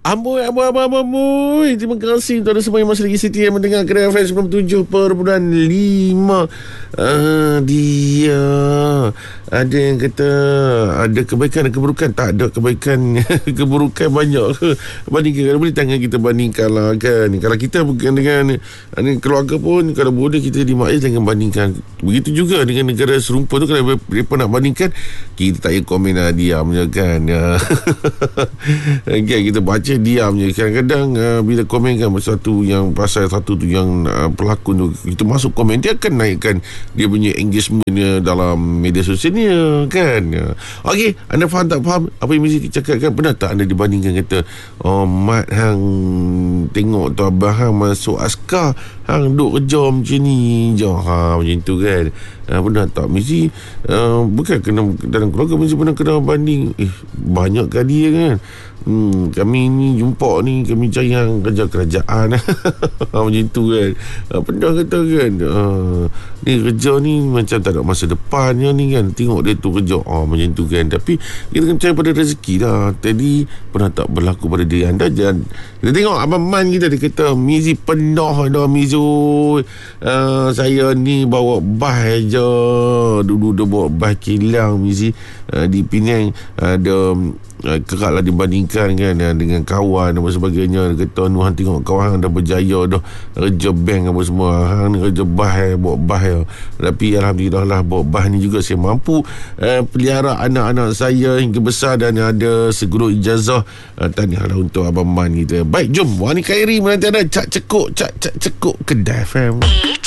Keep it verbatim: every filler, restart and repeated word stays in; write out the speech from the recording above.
Amboi, amboi, amboi, amboi. Terima kasih untuk ada semua yang masih lagi setia mendengar Kedai F M sembilan puluh tujuh perpuluhan lima. Ah, dia ada yang kata ada kebaikan, ada keburukan. Tak ada kebaikan. Keburukan banyak. Bandingkan, kalau boleh tangan kita bandingkan lah kan. Kalau kita bukan dengan, dengan keluarga pun, kalau boleh kita di Mak Is jangan bandingkan. Begitu juga dengan negara serupa tu. Kalau mereka nak bandingkan, kita tak payah komen lah, diam je kan. Okay, kita baca diam je. Kadang-kadang uh, bila komen kan sesuatu yang pasal satu tu yang uh, pelakon tu, kita masuk komen, dia akan naikkan dia punya engagement dia dalam media sosialnya kan. Okey, anda faham tak faham apa yang mesti dicakapkan? Pernah tak anda dibandingkan kata, oh mat hang tengok tu abang hang masuk askar, hang duk kerja macam ni je, ha, macam tu kan. Ha, pernah tak? Mesti uh, bukan kena dalam keluarga, mesti pernah kena banding. Eh, banyak kali kan. Hmm, kami ni jumpa ni, kami cari yang kerja kerajaan. Macam tu kan. Ha, pernah kata kan, uh, ni kerja ni macam tak ada masa depannya ni kan. Tengok dia tu kerja, oh, macam tu kan. Tapi kita kena cari pada rezeki lah. Tadi pernah tak berlaku pada diri anda? Jangan, kita tengok Abang Man kita, dia kata Mizi penuh dah Mizu. uh, Saya ni bawa bah je. Dulu dia bawa bah kilang Mizi. uh, Di Penang ada uh, kerak lah dibandingkan kan uh, dengan kawan dan sebagainya. Dia kata, Nuhan tengok kawan hang dah berjaya dah kerja bank apa semua, hang ni kerja bah eh, bawa bah ya. Tapi Alhamdulillah lah, bawa bah ni juga saya mampu uh, pelihara anak-anak saya hingga besar dan ada seguru ijazah. uh, Tahniahlah untuk Abang Man kita. Baik, jom Wani Khairi menanti anda. Cak cekuk, cak cak cekuk Kedai F M.